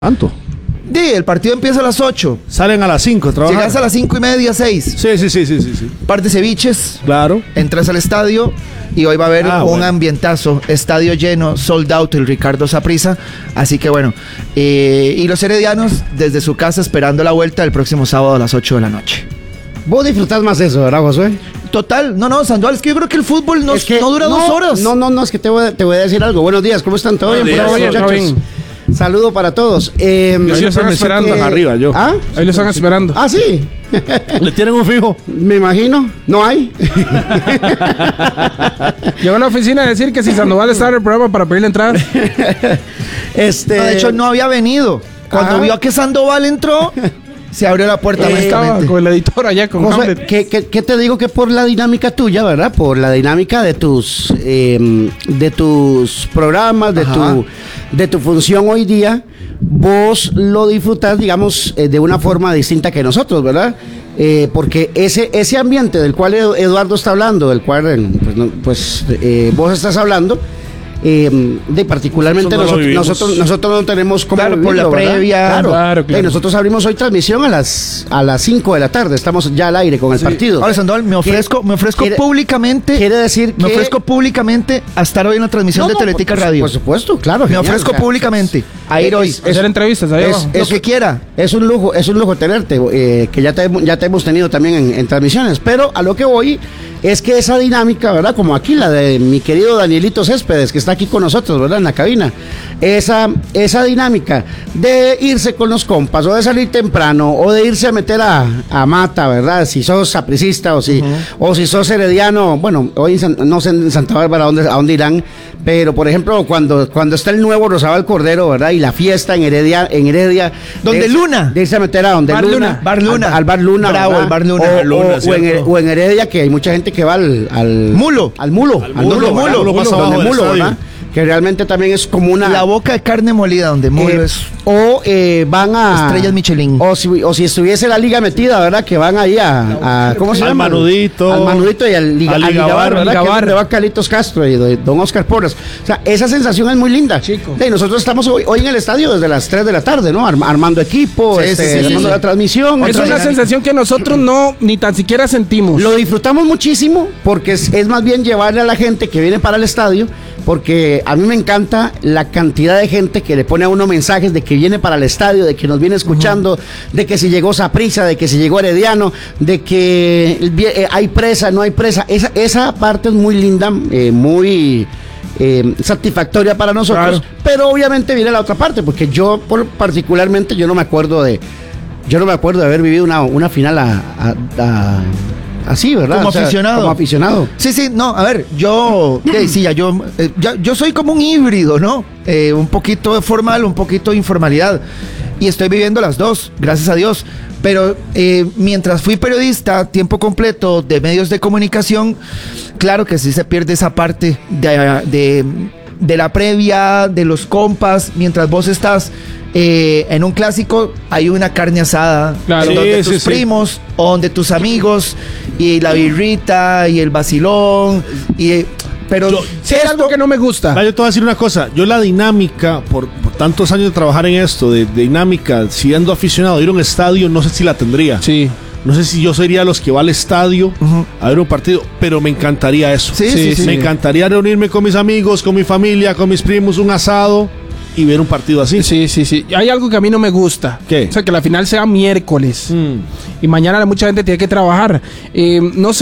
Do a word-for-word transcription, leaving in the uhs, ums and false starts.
¿Tanto? Sí, el partido empieza a las ocho. Salen a las cinco, trabajan. Llegas a las cinco y media, seis. Sí, sí, sí, sí, sí, sí. Par de ceviches. Claro. Entras al estadio y hoy va a haber Ah, un bueno. ambientazo. Estadio lleno, sold out, el Ricardo Saprissa. Así que bueno. Eh, y los heredianos desde su casa esperando la vuelta el próximo sábado a las ocho de la noche. Vos disfrutás más eso, ¿verdad, Josué? Total, no, no, Sandoval, es que yo creo que el fútbol no, Es que no dura no, dos horas. No, no, no, es que te voy, a, te voy a decir algo. Buenos días, ¿cómo están? ¿Todo Buenos bien? días. por ahí, Todo bien, muchachos? todo Saludo para todos. Eh, Ahí lo Siempre están me esperando. sientan arriba, yo. ¿Ah? Ahí lo están esperando. Ah, sí. ¿Le tienen un fijo? Me imagino. No hay. Llegó a la oficina a decir que si Sandoval estaba en el programa para pedirle entrada. este. No, de hecho, no había venido. Cuando Ajá. vio que Sandoval entró, se abrió la puerta Ahí estaba mágicamente. con el editor allá con Josué, Hamlet. ¿qué, qué, qué te digo que por la dinámica tuya, ¿verdad? Por la dinámica de tus eh, de tus programas, de Ajá. tu de tu función hoy día, vos lo disfrutás, digamos, eh, de una forma distinta que nosotros, ¿verdad? Eh, porque ese ese ambiente del cual Edu- Eduardo está hablando, del cual eh, pues, no- pues, eh, vos estás hablando. Eh, de particularmente Eso no lo nosotros, vivimos. nosotros nosotros no tenemos como Claro, por la previa. claro, Claro, claro. Eh, nosotros abrimos hoy transmisión a las a las cinco de la tarde, estamos ya al aire con el partido. Ahora, Sandoval, me ofrezco, me ofrezco quiere- públicamente. quiere decir Me que- ofrezco públicamente a estar hoy en la transmisión No, de no, Teletica por- Radio. Por supuesto, claro. me genial, ofrezco o sea, públicamente a ir es- hoy. es- Hacer entrevistas ahí es- abajo. Lo que quiera. Es un lujo, es un lujo tenerte, eh, que ya te, ya te hemos tenido también en, en transmisiones, pero a lo que voy es que esa dinámica, ¿verdad? Como aquí la de mi querido Danielito Céspedes, que está aquí con nosotros, ¿verdad? En la cabina. Esa, esa dinámica de irse con los compas, o de salir temprano, o de irse a meter a, a mata, ¿verdad? Si sos sapricista o si, o si sos herediano, bueno, hoy en San- no sé en Santa Bárbara a dónde, a dónde irán, pero por ejemplo, cuando, cuando está el nuevo Rosabal Cordero, ¿verdad? Y la fiesta en Heredia, en Heredia. ¿Donde de irse- Luna? De irse a meter a donde Bar Luna. Luna, Bar Luna. Al, al Bar Luna. Bravo, ¿verdad? el Bar Luna. O, Bar Luna, o- o en, cierto. o en Heredia, que hay mucha gente que va al... al Mulo. Al mulo. Al mulo, mulo, mulo, ¿verdad? mulo pasa Donde abajo del mulo, estadio. ¿verdad? Que realmente también es como una... La boca de carne molida donde mulo Eh, es. o eh, van a Estrellas Michelin. o si, o si estuviese la liga metida, ¿verdad? Que van ahí a, a ¿cómo se Al llama? Manudito. Al Manudito y al, liga, Al al Ligabar, Ligabar, ¿verdad? Ligabar. Que es donde va Carlitos Castro y de don Oscar Porras. O sea, esa sensación es muy linda. Chico. Sí, nosotros estamos hoy, hoy en el estadio desde las tres de la tarde, ¿no? Arm- armando equipo, Sí, este, sí, sí, armando sí. la transmisión. Es otra una dinámica. sensación que nosotros no ni tan siquiera sentimos. Lo disfrutamos muchísimo porque es, es más bien llevarle a la gente que viene para el estadio, porque a mí me encanta la cantidad de gente que le pone a uno mensajes de que viene para el estadio, de que nos viene escuchando, de que si llegó Saprissa, de que si llegó Herediano, de que el vie- eh, hay presa, no hay presa. Esa, esa parte es muy linda, eh, muy... eh, satisfactoria para nosotros, Claro. pero obviamente viene la otra parte, porque yo por, particularmente yo no me acuerdo de yo no me acuerdo de haber vivido una, una final a, a- a- así, ¿verdad? Como O sea, aficionado. Como aficionado. Sí, sí, no, a ver, yo, eh, sí, ya, yo, eh, ya- yo soy como un híbrido, ¿no? Eh, un poquito de formal, un poquito de informalidad. Y estoy viviendo las dos, gracias a Dios. Pero eh, mientras fui periodista, tiempo completo de medios de comunicación, claro que sí se pierde esa parte de, de, de la previa, de los compas, mientras vos estás eh, en un clásico, hay una carne asada, Claro. en donde Sí, tus sí, sí. primos, o donde tus amigos, y la birrita, y el vacilón, y... Pero Yo- Sí, es algo que no me gusta. Ah, yo te voy a decir una cosa. Yo la dinámica, por, por tantos años de trabajar en esto, de, de dinámica, siendo aficionado, de ir a un estadio, no sé si la tendría. Sí. No sé si yo sería los que va al estadio Ujú. a ver un partido, pero me encantaría eso. Sí, sí, sí. Me encantaría reunirme con mis amigos, con mi familia, con mis primos, un asado y ver un partido así. Sí, sí, sí. Hay algo que a mí no me gusta. ¿Qué? O sea, que la final sea miércoles. Mm. Y mañana mucha gente tiene que trabajar. Eh, no sé.